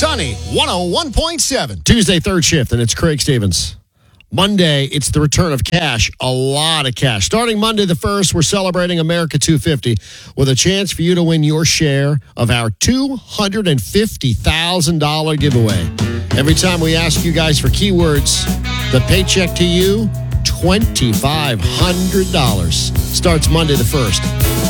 Sunny 101.7. Tuesday, third shift, and it's Craig Stevens. Monday, it's the return of cash, a lot of cash. Starting Monday the 1st, we're celebrating America 250 with a chance for you to win your share of our $250,000 giveaway. Every time we ask you guys for keywords, the paycheck to you, $2,500. Starts Monday the 1st.